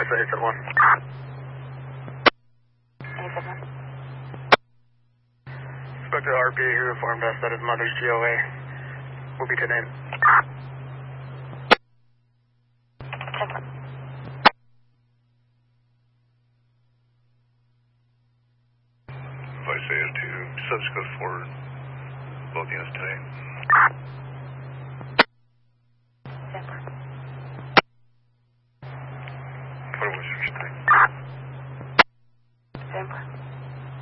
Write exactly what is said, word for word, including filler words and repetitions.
I say eight seven one. eight seven one. Spoke to R P who informed us that his mother's G O A will be today. If I say it to subsequent forward, both units today.